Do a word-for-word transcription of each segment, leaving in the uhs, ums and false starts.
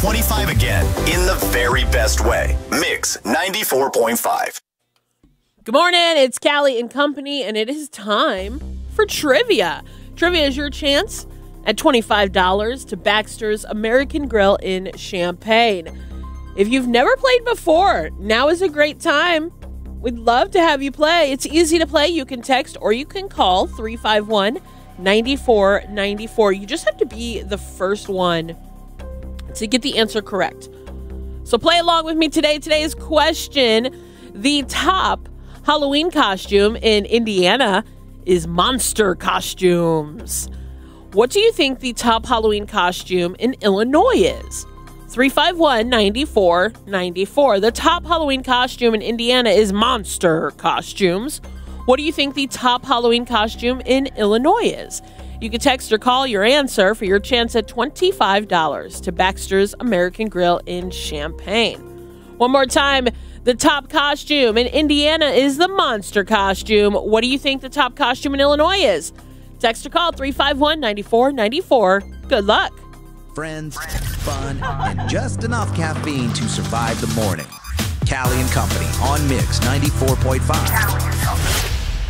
twenty-five again, in the very best way. Mix ninety-four point five. Good morning, it's Callie and Company, and it is time for trivia. Trivia is your chance at twenty-five dollars to Baxter's American Grill in Champaign. If you've never played before, now is a great time. We'd love to have you play. It's easy to play. You can text or you can call three five one, nine four nine four. You just have to be the first one to get the answer correct. So play along with me today. Today's question, the top Halloween costume in Indiana is monster costumes. What do you think the top Halloween costume in Illinois is? three five one, nine four nine four. The top Halloween costume in Indiana is monster costumes. What do you think the top Halloween costume in Illinois is? You can text or call your answer for your chance at twenty-five dollars to Baxter's American Grill in Champaign. One more time, the top costume in Indiana is the monster costume. What do you think the top costume in Illinois is? Text or call three five one, nine four nine four. Good luck. Friends, fun, and just enough caffeine to survive the morning. Callie and Company on Mix ninety-four point five.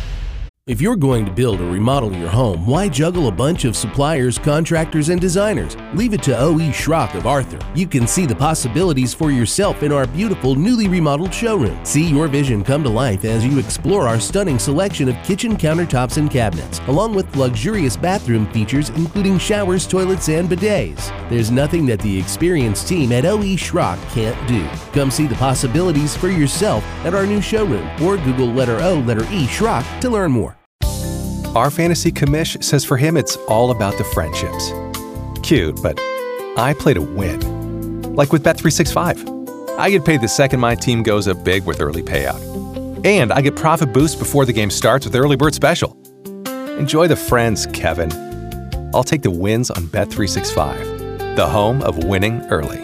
If you're going to build or remodel your home, why juggle a bunch of suppliers, contractors, and designers? Leave it to O E. Schrock of Arthur. You can see the possibilities for yourself in our beautiful, newly remodeled showroom. See your vision come to life as you explore our stunning selection of kitchen countertops and cabinets, along with luxurious bathroom features including showers, toilets, and bidets. There's nothing that the experienced team at O E. Schrock can't do. Come see the possibilities for yourself at our new showroom, or Google letter O, letter E, Schrock to learn more. Our fantasy commish says for him it's all about the friendships. Cute, but I play to win. Like with Bet three sixty-five. I get paid the second my team goes up big with early payout. And I get profit boost before the game starts with early bird special. Enjoy the friends, Kevin. I'll take the wins on Bet three sixty-five, the home of winning early.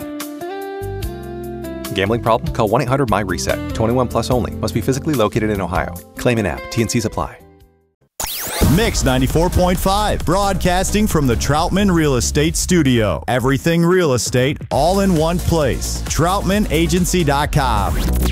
Gambling problem? Call one eight hundred M Y reset. twenty-one plus only. Must be physically located in Ohio. Claim in app. T and Cs apply. Mix ninety-four point five, broadcasting from the Troutman Real Estate Studio. Everything real estate, all in one place. Troutman Agency dot com.